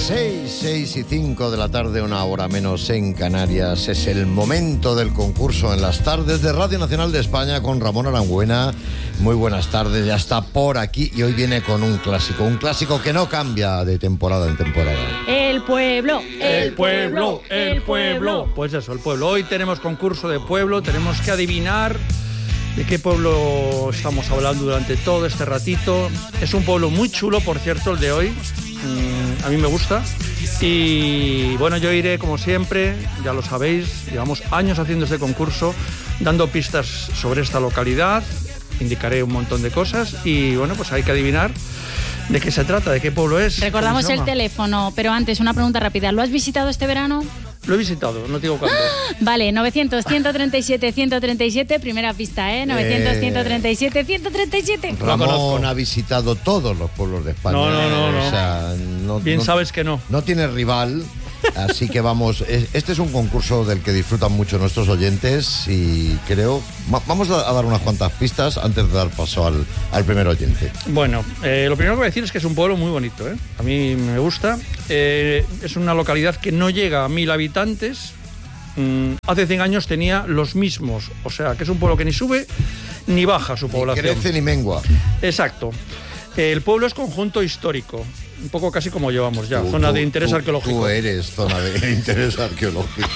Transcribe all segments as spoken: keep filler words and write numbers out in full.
seis, seis y cinco de la tarde, una hora menos en Canarias. Es el momento del concurso en las tardes de Radio Nacional de España con Ramón Arangüena. Muy buenas tardes, ya está por aquí y hoy viene con un clásico, un clásico que no cambia de temporada en temporada. El pueblo, el pueblo, el pueblo. Pues eso, el pueblo. Hoy tenemos concurso de pueblo, tenemos que adivinar de qué pueblo estamos hablando durante todo este ratito. Es un pueblo muy chulo, por cierto, el de hoy. Mm, a mí me gusta. Y bueno, yo iré, como siempre, ya lo sabéis, llevamos años haciendo este concurso, dando pistas sobre esta localidad, indicaré un montón de cosas y bueno, pues hay que adivinar de qué se trata, de qué pueblo es. Recordamos el teléfono, pero antes una pregunta rápida. ¿Lo has visitado este verano? Lo he visitado, no te digo cuándo. Vale, novecientos, ciento treinta y siete, ciento treinta y siete, primera pista, ¿eh? novecientos, ciento treinta y siete, ciento treinta y siete. Ramón ha visitado todos los pueblos de España. No, no, no. no. O sea, no Bien no, sabes que no. No tiene rival, así que vamos. Este es un concurso del que disfrutan mucho nuestros oyentes y creo... Vamos a dar unas cuantas pistas antes de dar paso al, al primer oyente. Bueno, eh, lo primero que voy a decir es que es un pueblo muy bonito, ¿eh? A mí me gusta. Eh, es una localidad que no llega a mil habitantes. Mm, hace cien años tenía los mismos. O sea, que es un pueblo que ni sube ni baja su población. Ni crece ni mengua. Exacto. Eh, el pueblo es conjunto histórico. Un poco casi como llevamos ya. Tú, zona tú, de interés tú, arqueológico. Tú eres zona de interés arqueológico.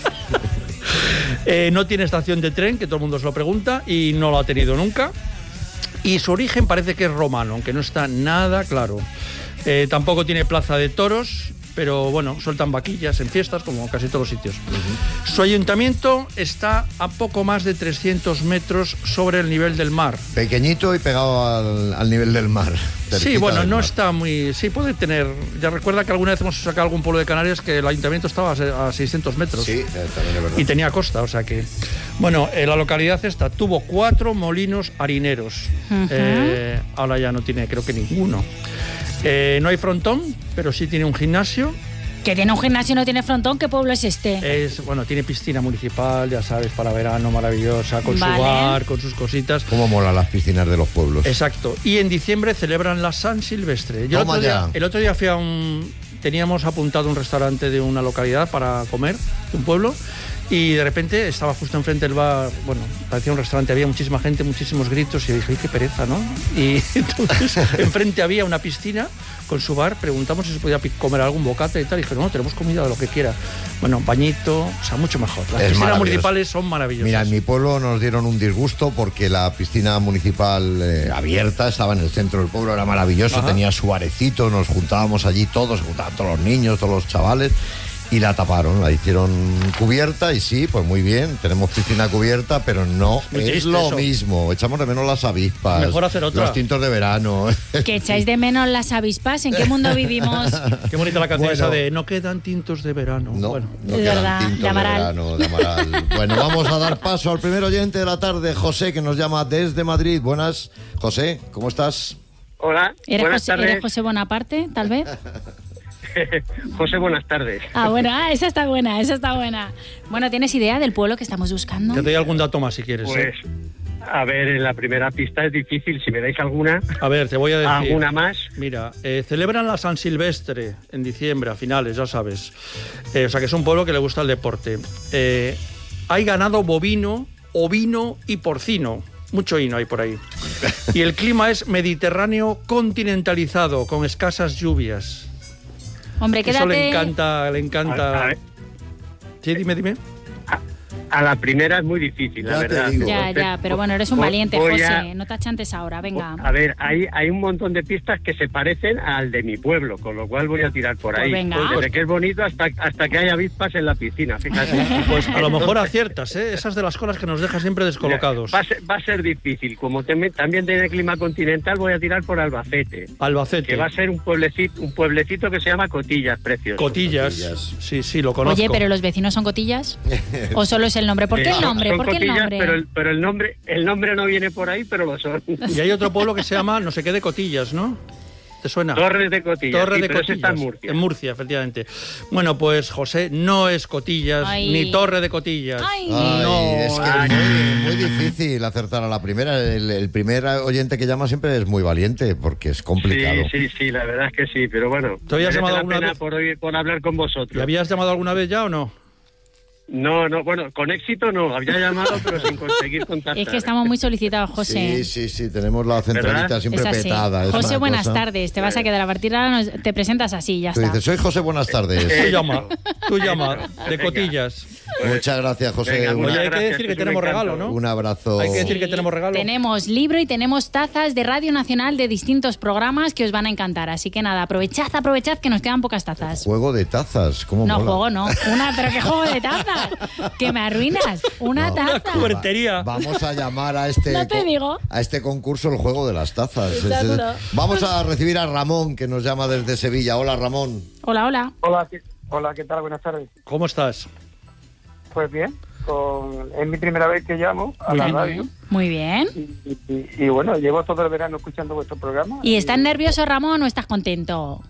Eh, no tiene estación de tren, que todo el mundo se lo pregunta, y no lo ha tenido nunca. Y su origen parece que es romano, aunque no está nada claro. Eh, tampoco tiene plaza de toros, pero bueno, sueltan vaquillas en fiestas, como casi todos los sitios. Uh-huh. Su ayuntamiento está a poco más de trescientos metros sobre el nivel del mar. Pequeñito y pegado al, al nivel del mar. Sí, bueno, no mar. está muy... Sí, puede tener... Ya recuerda que alguna vez hemos sacado algún pueblo de Canarias que el ayuntamiento estaba a seiscientos metros. Sí, también es verdad. Y tenía costa, o sea que... Bueno, eh, la localidad esta tuvo cuatro molinos harineros. Uh-huh. Eh, ahora ya no tiene, creo que ninguno. Eh, no hay frontón, pero sí tiene un gimnasio. ¿Que tiene un gimnasio y no tiene frontón? ¿Qué pueblo es este? Es, bueno, tiene piscina municipal, ya sabes, para verano, maravillosa, con vale. su bar, con sus cositas. Cómo molan las piscinas de los pueblos. Exacto. Y en diciembre celebran la San Silvestre. Yo el otro, día, el otro día fui a un... Teníamos apuntado un restaurante de una localidad para comer, de un pueblo, y de repente estaba justo enfrente del bar, bueno, parecía un restaurante, había muchísima gente, muchísimos gritos, y dije, qué pereza, ¿no? Y entonces enfrente había una piscina con su bar, preguntamos si se podía comer algún bocata y tal, y dije, no, tenemos comida de lo que quiera. Bueno, bañito, o sea, mucho mejor. Las es piscinas municipales son maravillosas. Mira, en mi pueblo nos dieron un disgusto porque la piscina municipal eh, abierta estaba en el centro del pueblo, era maravilloso, Ajá. tenía su barecito, nos juntábamos allí todos, se juntaban todos los niños, todos los chavales, y la taparon, la hicieron cubierta y sí, pues muy bien, tenemos piscina cubierta, pero no es, es lo eso. mismo. Echamos de menos las avispas, mejor hacer otra. Los tintos de verano. ¿Que echáis de menos las avispas? ¿En qué mundo vivimos? Qué bonita la canción bueno, esa de no quedan tintos de verano. No, bueno. no quedan verdad, tintos de, de verano, de Amaral. Bueno, vamos a dar paso al primer oyente de la tarde, José, que nos llama desde Madrid. Buenas, José, ¿cómo estás? Hola, ¿Eres buenas José, tardes. ¿Eres José Bonaparte, tal vez? José, buenas tardes. Ah, bueno, ah, esa está buena, esa está buena. Bueno, ¿tienes idea del pueblo que estamos buscando? Te doy algún dato más si quieres. Pues, ¿eh? a ver, en la primera pista es difícil, si me dais alguna. A ver, te voy a decir. ¿Alguna más? Mira, eh, celebran la San Silvestre en diciembre, a finales, ya sabes. Eh, o sea, que es un pueblo que le gusta el deporte. Eh, hay ganado bovino, ovino y porcino. Mucho hino hay por ahí. Y el clima es mediterráneo continentalizado, con escasas lluvias. Hombre, quédate... Eso le encanta, le encanta... A, a ver. Sí, dime, dime. A, a la primera es muy difícil, la ya verdad. Ya, ya, pero bueno, eres un voy, valiente, voy José. A, no te achantes ahora, venga. A ver, hay, hay un montón de pistas que se parecen al de mi pueblo, con lo cual voy a tirar por pues ahí. Venga. Desde que es bonito hasta, hasta que hay avispas en la piscina, fíjate. Pues a lo mejor aciertas, ¿eh? Esas de las cosas que nos deja siempre descolocados. Va a ser, va a ser difícil. Como te, también tiene clima continental, voy a tirar por Albacete. Albacete. Que va a ser un pueblecito, un pueblecito que se llama Cotillas, precioso. Cotillas. Cotillas. Sí, sí, lo conozco. Oye, pero ¿los vecinos son Cotillas? ¿O solo es el nombre? ¿Por qué el nombre? Son ¿Por qué el Cotillas, nombre? Pero el, pero el nombre el nombre no viene por ahí, pero lo son. Y hay otro pueblo que se llama no sé qué de Cotillas, ¿no? ¿Te suena? Torres de Cotillas. Torres sí, de pero ese Cotillas. está en Murcia. En Murcia, efectivamente. Bueno, pues José, no es Cotillas, Ay. ni Torre de Cotillas. Ay. Ay, No, es que ay. es muy, muy difícil acertar a la primera. El, el primer oyente que llama siempre es muy valiente porque es complicado. Sí, sí, sí, la verdad es que sí, pero bueno. ¿Te habías merece llamado la alguna pena vez? Por, oír- por hablar con vosotros. ¿Le habías llamado alguna vez ya o no? No, no, bueno, con éxito no, había llamado pero sin conseguir contactar. Es que estamos muy solicitados, José. Sí, sí, sí, tenemos la centralita ¿Verdad? siempre Es así. petada. es José, una buenas cosa. tardes. Te vas a quedar a partir de ahora, nos- te presentas así, ya Tú está. dices, soy José, buenas tardes. Tú llama, tú llama, de Venga. Cotillas. Muchas gracias, José. Venga, Un- Oye, hay que gracias, decir que es un tenemos encanto. regalo, ¿no? Un abrazo. Hay que decir Sí, que tenemos regalo. Tenemos libro y tenemos tazas de Radio Nacional de distintos programas que os van a encantar. Así que nada, aprovechad, aprovechad que nos quedan pocas tazas. Juego de tazas, ¿cómo No, mola? juego no. Una, pero qué juego de tazas. Que me arruinas. Una No. taza. Cubertería. Vamos a llamar a este No te co- digo. a este concurso el juego de las tazas. Exacto. Es- es- Vamos a recibir a Ramón, que nos llama desde Sevilla. Hola, Ramón. Hola, hola. Hola, ¿qué, hola, ¿qué tal? Buenas tardes. ¿Cómo estás? Pues bien, con, es mi primera vez que llamo a la Muy radio bien. Muy bien. y, y- y bueno, llevo todo el verano escuchando vuestro programa. ¿Y estás nervioso, Ramón, o estás contento?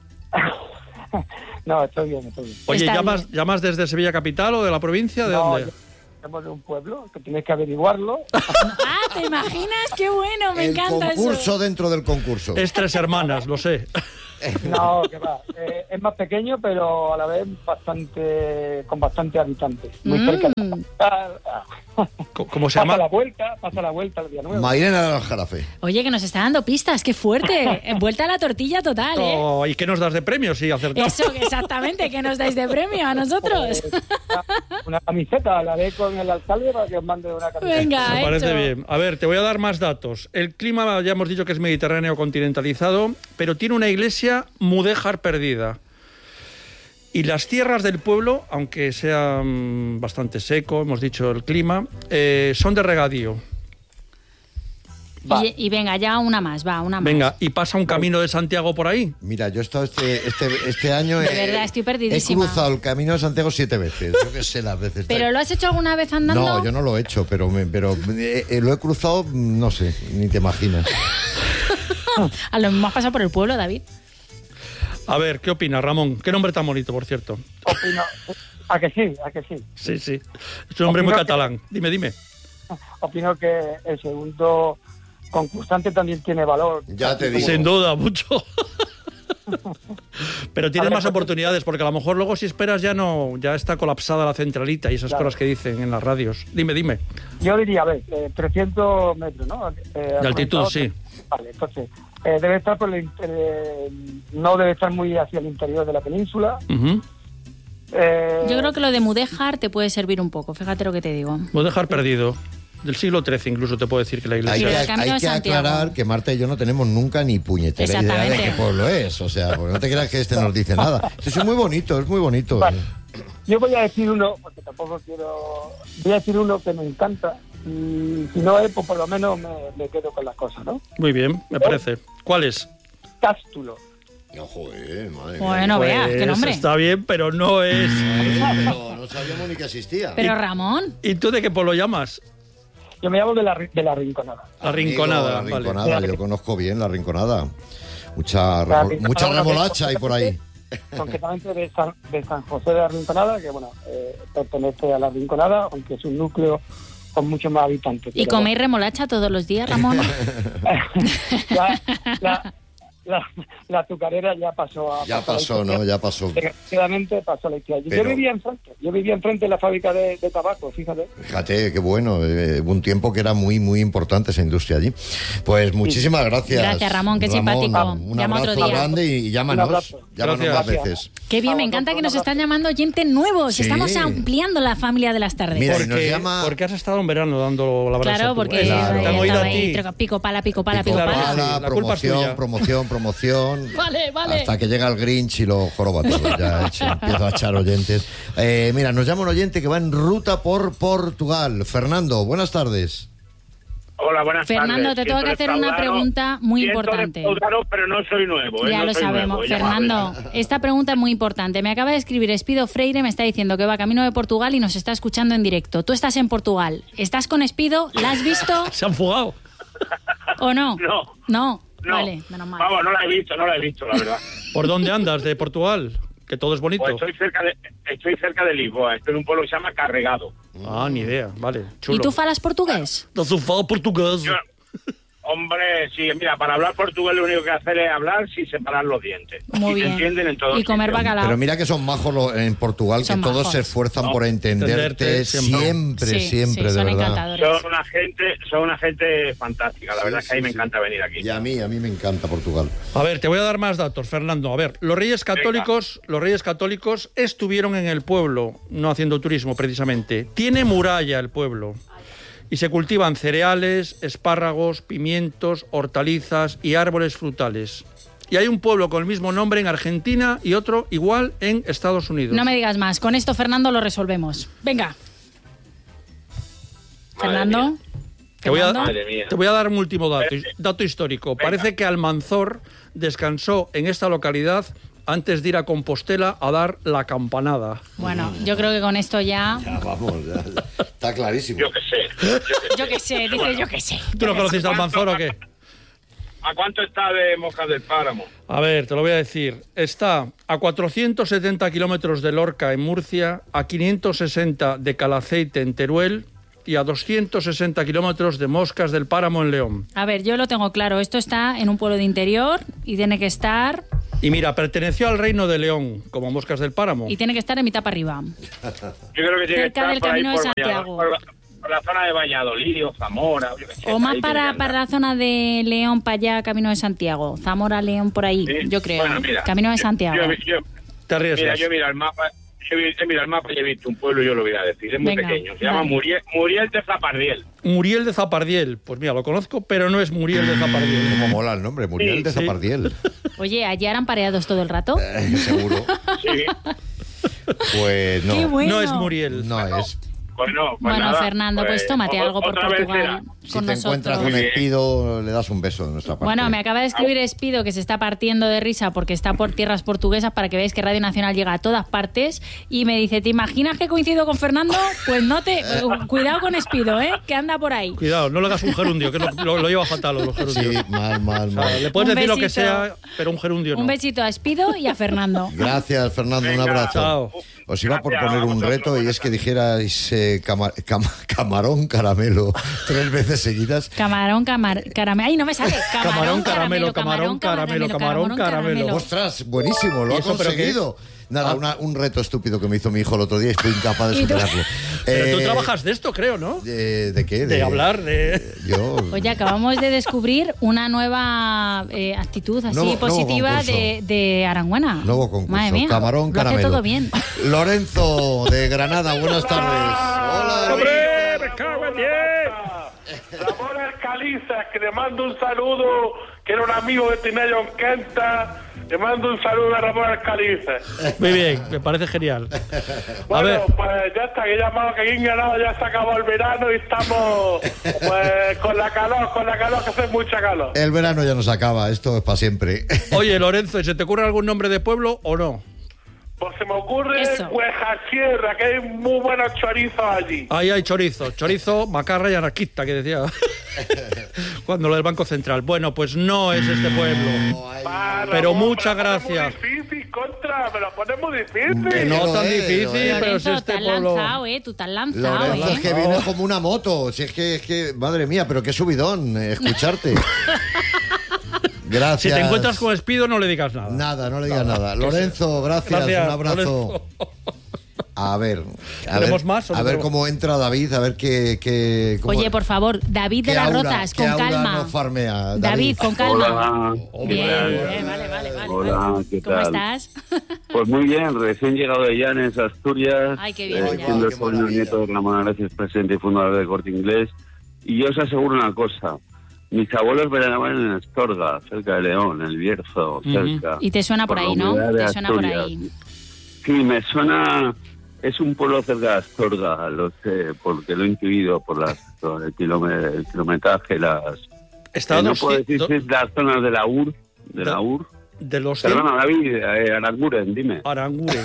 No, estoy bien, estoy bien. Oye, Está ¿llamas, bien. ¿llamas desde Sevilla Capital o de la provincia? ¿De No, dónde? yo llamo de un pueblo, que tienes que averiguarlo. Ah, ¿te imaginas? ¡Qué bueno! Me el encanta concurso eso. dentro del concurso. Es Tres Hermanas, lo sé. No, que va. Eh, es más pequeño, pero a la vez bastante con bastante habitantes. Muy Mm. cerca. De... Co- ¿Cómo se Pasa llama? la vuelta, pasa la vuelta al día nuevo. Mairena del Jarafe. Oye, que nos está dando pistas, qué fuerte. Vuelta a la tortilla total, ¿eh? Oh, ¿y qué nos das de premio si acertamos? Eso, exactamente, que nos dais de premio a nosotros. Eh, una, una camiseta, la haré con el alcalde para que os mande una camiseta. Venga, Me parece hecho. bien. A ver, te voy a dar más datos. El clima ya hemos dicho que es mediterráneo continentalizado, pero tiene una iglesia mudéjar perdida. Y las tierras del pueblo, aunque sea mm, bastante seco, hemos dicho el clima, eh, son de regadío. Va. Y, y venga, ya una más, va, una más. Venga, y pasa un camino de Santiago por ahí. Mira, yo he estado este, este, este año... De eh, verdad, estoy He perdidísima. cruzado el Camino de Santiago siete veces. Yo qué sé las veces. ¿Pero lo has hecho alguna vez andando? No, yo no lo he hecho, pero, me- pero eh, eh, lo he cruzado, no sé, ni te imaginas. A lo mismo has pasado por el pueblo, David. A ver, ¿qué opinas, Ramón? Qué nombre tan bonito, por cierto. Opino, a que sí, a que sí. Sí, sí. Es un nombre muy Opino que- catalán. Dime, dime. Opino que el segundo concursante también tiene valor. Ya te digo. Sin duda, mucho. Pero tienes A ver, más porque- oportunidades, porque a lo mejor luego si esperas ya no, ya está colapsada la centralita y esas Claro. cosas que dicen en las radios. Dime, dime. Yo diría, a ver, eh, trescientos metros, ¿no? Eh, De altitud, comentado- sí. Vale, entonces, eh, debe estar por el, inter- eh, no debe estar muy hacia el interior de la península. Ujú. Eh, Yo creo que lo de Mudéjar te puede servir un poco, fíjate lo que te digo. Voy a dejar perdido. Del siglo trece incluso te puedo decir que la Hay iglesia... que, el Camino hay de que Santiago. aclarar que Marta y yo no tenemos nunca ni puñetera idea de Exactamente. qué pueblo es. O sea, porque no te creas que este nos dice nada. Esto es muy bonito, es muy bonito. Vale. Yo voy a decir uno, porque tampoco quiero... Voy a decir uno que me encanta. Y si no es, pues por lo menos me, me quedo con las cosas, ¿no? Muy bien, me parece. ¿Cuál es? Cástulo. No, joder, madre mía. Bueno, veas, qué Pues nombre. está bien, pero no es... Pero no sabíamos ni que existía. Pero Ramón, ¿Y tú de qué pueblo llamas? Yo me llamo de la, Ri- de la Rinconada. La Amigo, Rinconada. La vale. Rinconada, yo conozco bien la Rinconada. Mucha, La remo- Rinconada, mucha bueno, remolacha hay por ahí. Concretamente de San, de San José de la Rinconada, que bueno, eh, pertenece a la Rinconada, aunque es un núcleo con muchos más habitantes. ¿y Pero coméis remolacha todos los días, Ramón? ya, la, la, la azucarera ya pasó a... Ya pasó a la pasó, historia. ¿no? Ya pasó. Desgraciadamente pasó a la historia. Yo Pero- vivía enfrente, yo vivía enfrente de la fábrica de, de tabaco, fíjate. Fíjate, qué bueno. eh, hubo un tiempo que era muy, muy importante esa industria allí. Pues muchísimas gracias. Gracias, Ramón, qué simpático. Un Llama abrazo otro día. grande y llámanos. Un abrazo. Llámanos Gracias. más veces. Qué bien, me Vamos, encanta que un nos abrazo. están llamando oyentes nuevos. Sí. Estamos ampliando la familia de las tardes. Mira, y nos Porque, llama- porque has estado en verano dando la brasa. Claro, tú. porque Eh, Claro. te han eh, oído estaba a ahí, ti. troca- pico pala, pico pala, pico Claro, pala. sí, Pala, la culpa es promoción, tuya. promoción, promoción. Vale, vale. Hasta que llega el Grinch y lo joroba todo. Ya he hecho, empiezo a echar oyentes. Eh, mira, nos llama un oyente que va en ruta por Portugal. Fernando, buenas tardes. Hola, buenas Fernando, tardes. te tengo que hacer una pregunta muy Siento importante. defraudaros, pero no soy nuevo. ¿eh? Ya No lo soy sabemos. nuevo, ya Fernando, sabes. esta pregunta es muy importante. Me acaba de escribir Espido Freire, me está diciendo que va camino de Portugal y nos está escuchando en directo. Tú estás en Portugal. ¿Estás con Espido? ¿La has visto Se han fugado. o no? No. No. no. Vale, menos mal. Vamos, no la he visto, no la he visto, la verdad. ¿Por dónde andas de Portugal? Que todo es bonito. Pues estoy cerca de, estoy cerca de Lisboa, estoy en un pueblo que se llama Carregado. Ah, ni idea, vale, chulo. ¿Y tú falas portugués? No se fala portugués. Yo, hombre, sí, mira, para hablar portugués lo único que hacer es hablar sin separar los dientes. Muy y bien. te entienden en todo Y comer sitio. bacalao. Pero mira que son majos los- en Portugal, Son que todos majos. se esfuerzan No, por entenderte, entenderte siempre. siempre, Sí, siempre, sí, de son verdad. encantadores. Son una gente, son una gente fantástica, la Sí, verdad es que a mí sí, me sí. encanta venir aquí. Y a mí, a mí me encanta Portugal. A ver, te voy a dar más datos, Fernando. A ver, los Reyes Católicos, los Reyes Católicos estuvieron en el pueblo, no haciendo turismo precisamente. Tiene muralla el pueblo. Y se cultivan cereales, espárragos, pimientos, hortalizas y árboles frutales. Y hay un pueblo con el mismo nombre en Argentina y otro igual en Estados Unidos. No me digas más. Con esto, Fernando, lo resolvemos. Venga. Madre Fernando. mía. Te voy, a, Fernando. Madre mía. te voy a dar un último dato, dato histórico. Venga. Parece que Almanzor descansó en esta localidad antes de ir a Compostela a dar la campanada. Bueno, yo creo que con esto ya... Ya, vamos, ya, ya. Está clarísimo. Yo qué sé. Yo qué sé, dice yo qué sé. ¿Tú no conociste a Almanzor o qué? ¿A cuánto está de Moscas del Páramo? A ver, te lo voy a decir. Está a cuatrocientos setenta kilómetros de Lorca, en Murcia, a quinientos sesenta de Calaceite, en Teruel, y a doscientos sesenta kilómetros de Moscas del Páramo, en León. A ver, yo lo tengo claro. Esto está en un pueblo de interior y tiene que estar... Y mira, perteneció al Reino de León, como Moscas del Páramo. Y tiene que estar en mitad para arriba. Yo creo que tiene Cerca que estar del por ahí Camino de por Santiago. Valladolid, por, por la zona de Valladolid o Zamora. Yo qué sé, O más ahí tiene para, que para andar. la zona de León, para allá, Camino de Santiago. Zamora, León, por ahí, Sí. yo creo. Bueno, mira, Camino de yo- Santiago. Yo, yo- Te mira, arriesgas. yo miro el mapa, yo vi- he mirado el mapa y he visto un pueblo y yo lo voy a decir. Es muy Venga, pequeño. Se llama dale. Muriel, Muriel de Zapardiel. Muriel de Zapardiel. Pues mira, lo conozco, pero no es Muriel de Zapardiel. Cómo mola el nombre, Muriel Sí, de sí. Zapardiel. Oye, ¿allí eran pareados todo el rato? Eh, seguro. Sí. Pues no. ¡Qué bueno! No es Muriel. No es. Pues no, pues Bueno, nada, Fernando, pues, tómate o- algo por otra vez Portugal será. Si con te nosotros. encuentras un Muy bien. espido, le das un beso de nuestra parte. Bueno, me acaba de escribir Espido que se está partiendo de risa porque está por tierras portuguesas para que veáis que Radio Nacional llega a todas partes y me dice, ¿te imaginas que coincido con Fernando? Pues no te... Cuidado con Espido, ¿eh? Que anda por ahí. Cuidado, no le hagas un gerundio, que lo, lo- lo lleva fatal los gerundios. Sí, mal, mal, O sea, mal. le puedes Un decir lo que besito. sea, pero un gerundio no. Un besito a Espido y a Fernando. Gracias, Fernando, un Venga. abrazo. Chao. Os iba por Gracias, poner un vosotros, reto y buenas es que dijerais eh, cama- cama- camarón caramelo tres veces seguidas. Camarón, camar, caramelo. Ay, no me sale. Camarón, caramelo, camarón, caramelo, camarón, caramelo. Ostras, buenísimo, lo ¿Y ha eso, pero qué conseguido. Nada, una- un reto estúpido que me hizo mi hijo el otro día y estoy incapaz de ¿Y tú? superarlo. Pero tú Eh, trabajas de esto, creo, ¿no? De, ¿de qué? De hablar, de... Yo. Oye, acabamos de descubrir una nueva eh, actitud así Nuevo- nuevo positiva concurso. de, de Arangüena. Nuevo concurso. Madre mía, Camarón, lo caramelo. hace todo bien. Lorenzo de Granada, buenas tardes. Hola. ¡Hombre, me cago en diez! Ramón Alcaliza, que le mando un saludo, que era un amigo que tenía yo en Quenta. Le mando un saludo a Ramón Alcaliza. Muy bien, me parece genial. A Bueno, ver, pues ya está, que he llamado que aquí en Granada ya se acabó el verano y estamos pues con la calor, con la calor, que hace mucha calor. El verano ya nos acaba, esto es para siempre. oye, Lorenzo, ¿y ¿se te ocurre algún nombre de pueblo o no? Pues se me ocurre Eso. Hueja Sierra, que hay muy buenos chorizos allí. Ahí hay chorizo, chorizo, macarra y anarquista, que decía cuando lo del Banco Central. Bueno, pues no es este pueblo. Va, Pero Ramón, muchas me lo pone gracias. muy difícil, contra, me lo pone muy Que difícil. no lo tan es, difícil, lo es. pero si Lorenzo, este te has pueblo... lanzado, ¿eh? Tú te has lanzado, Lorenzo, ¿eh? es que viene como una moto. Si es que, es que, madre mía, pero qué subidón eh, escucharte. Si Gracias. te encuentras con Espido, no le digas nada. Nada, no le digas nada. Lorenzo, gracias, Gracias, un abrazo. Lorenzo. A ver, a ¿Tenemos ver, más o no a ver tenemos? cómo entra David, a ver qué... qué cómo- Oye, por favor, David de qué las aura- Rotas, qué con aura calma. nos farmea, David. David, con calma. Hola, Bien, ¿qué tal? bien, vale, vale, vale. Hola, vale. ¿qué ¿Cómo tal? estás? Pues muy bien, recién llegado de Llanes, Asturias. Ay, qué bien, eh, Llanes. siendo Qué el sobrino maravilla. nieto de Ramón Araces, presidente y fundador del Corte Inglés. Y yo os aseguro una cosa. Mis abuelos veraneaban en Astorga, cerca de León, el Bierzo, cerca. Y te suena por la ahí, ¿no? humedad de Te suena por Asturias. ahí. Sí, me suena... Es un pueblo cerca de Astorga, lo sé, porque lo he intuido por, las, por el, kilómetro, el kilometraje, las... Está eh, no dos- puedo decir do- si es las zonas de la U R, de Da- la U R. De los cien... Perdona, David, eh, Aranguren, dime. Aranguren,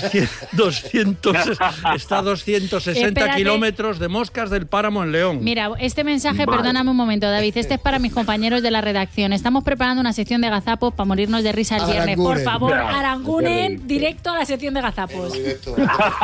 doscientos, está a doscientos sesenta Espérate. kilómetros de Moscas del Páramo en León. Mira, este mensaje, Vale. perdóname un momento, David, este es para mis compañeros de la redacción. Estamos preparando una sección de gazapos para morirnos de risa el viernes. Por Aranguren. favor, Ya, Aranguren, ya. directo a la sección de gazapos. Directo.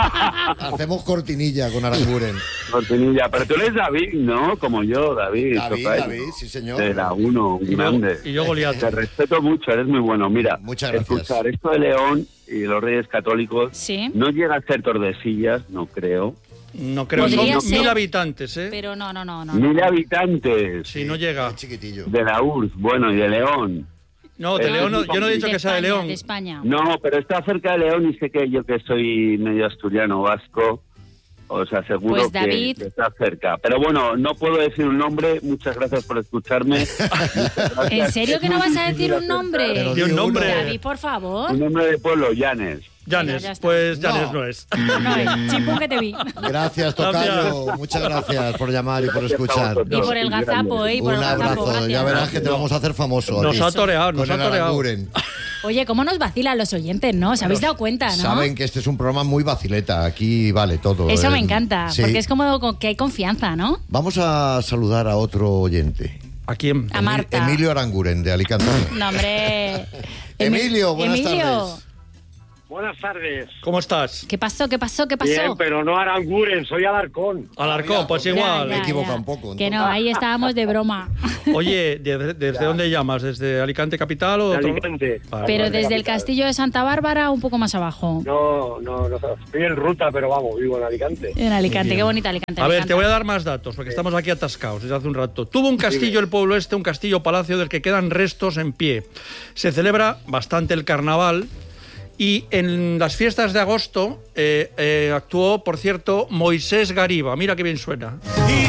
Hacemos cortinilla con Aranguren. Cortinilla, pero tú eres David, ¿no? Como yo, David. David, tocayo. David, sí señor. De la uno, un Y yo- grande. y yo Goliat. Te respeto mucho, eres muy bueno. Mira, Muchas gracias. escuchar esto de León y los Reyes Católicos Sí. no llega a ser Tordesillas, no creo. No creo, son Podría mil ser, habitantes, ¿eh? Pero no, no, no, no. Mil habitantes Sí, no llega. Es chiquitillo. de la U R S S, bueno, y de León. No, de Eh, León, no- yo no he dicho De que sea de España, León. de España. No, pero está cerca de León y sé que yo que soy medio asturiano vasco, os aseguro Pues, que- David. que está cerca. Pero bueno, no puedo decir un nombre, muchas gracias por escucharme. Muchas gracias. ¿En serio que Es no muy vas a difícil decir un nombre? Pero Di un di uno. nombre. David, por favor. Un nombre de pueblo, Llanes. Llanes, ya está. pues Llanes No. no es. No es, chimpún que te vi. Gracias, Tocayo. Gracias. Muchas gracias por llamar y por Gracias a escuchar. vosotros. Y por el gazapo, ¿eh? Y por Un el gazapo. abrazo. Gracias. Ya verás que te vamos a hacer famoso. Nos aquí, ha toreado, nos con ha el toreado. Aranguren. Oye, ¿cómo nos vacilan los oyentes, no? ¿Os habéis dado cuenta, no? Saben que este es un programa muy vacileta. Aquí vale todo. Eso ¿eh? me encanta, Sí. porque es como con- que hay confianza, ¿no? Vamos a saludar a otro oyente. ¿A quién? A Marta. Emilio Aranguren, de Alicante. No, hombre. Emilio, buenas Emilio, tardes. Buenas tardes. ¿Cómo estás? ¿qué pasó? ¿Qué pasó? ¿Qué pasó? Bien, pero no Aranguren, soy Alarcón. Alarcón, pues Ya, igual. ya, Me equivoca ya. un poco, Que entonces. no, ahí estábamos de broma. Oye, ¿desde, desde dónde llamas? ¿Desde Alicante Capital o De otro- Alicante. Vale, Pero vale. desde el castillo de Santa Bárbara, un poco más abajo. No, no, no, estoy en ruta, pero vamos, vivo en Alicante. En Alicante, qué bonita Alicante. A ver, Alicante. te voy a dar más datos, porque estamos aquí atascados desde hace un rato. Tuvo un castillo el pueblo este, un castillo-palacio del que quedan restos en pie. Se celebra bastante el carnaval y en las fiestas de agosto eh, eh, actuó, por cierto, Moisés Gariba. Mira qué bien suena.